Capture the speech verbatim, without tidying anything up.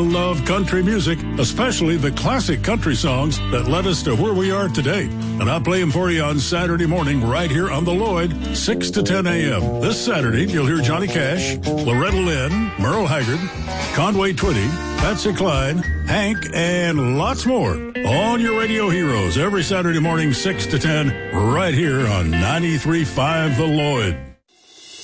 love country music, especially the classic country songs that led us to where we are today. And I play them for you on Saturday morning right here on The Lloyd, six to ten a.m. This Saturday, you'll hear Johnny Cash, Loretta Lynn, Merle Haggard, Conway Twitty, Patsy Cline, Hank, and lots more on your radio heroes every Saturday morning, six to ten, right here on ninety-three point five The Lloyd.